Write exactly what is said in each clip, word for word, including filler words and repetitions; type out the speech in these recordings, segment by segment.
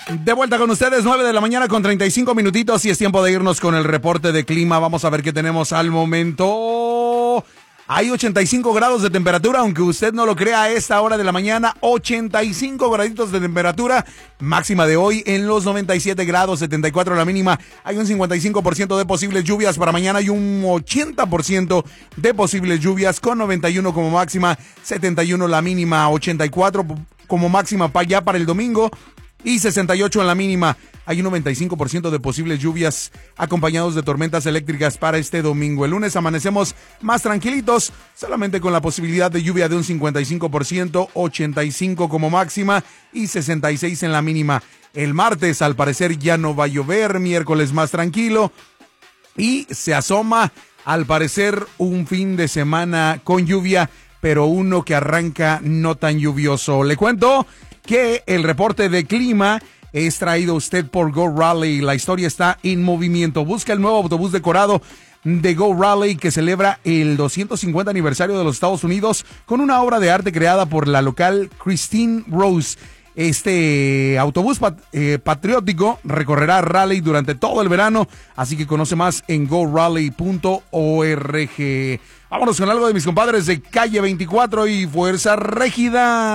De vuelta con ustedes, nueve de la mañana con treinta y cinco minutitos y es tiempo de irnos con el reporte de clima. Vamos a ver qué tenemos al momento. Hay ochenta y cinco grados de temperatura, aunque usted no lo crea, a esta hora de la mañana, ochenta y cinco graditos de temperatura. Máxima de hoy en los noventa y siete grados, setenta y cuatro la mínima. Hay un cincuenta y cinco por ciento de posibles lluvias para mañana y un ochenta por ciento de posibles lluvias con noventa y uno como máxima, setenta y uno la mínima, ochenta y cuatro como máxima para ya para el domingo. Y sesenta y ocho en la mínima. Hay un noventa y cinco por ciento de posibles lluvias acompañados de tormentas eléctricas para este domingo. El lunes amanecemos más tranquilitos, solamente con la posibilidad de lluvia de un cincuenta y cinco por ciento, ochenta y cinco como máxima y sesenta y seis en la mínima. El martes, al parecer, ya no va a llover, miércoles más tranquilo y se asoma, al parecer, un fin de semana con lluvia, pero uno que arranca no tan lluvioso. Le cuento que el reporte de clima es traído a usted por Go Raleigh. La historia está en movimiento. Busca el nuevo autobús decorado de Go Raleigh que celebra el doscientos cincuenta aniversario de los Estados Unidos con una obra de arte creada por la local Christine Rose. Este autobús pat- eh, patriótico recorrerá Raleigh durante todo el verano, así que conoce más en go raleigh punto org. Vámonos con algo de mis compadres de Calle veinticuatro y Fuerza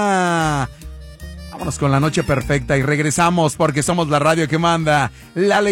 Régida. Vámonos con la noche perfecta y regresamos porque somos la radio que manda, la ley.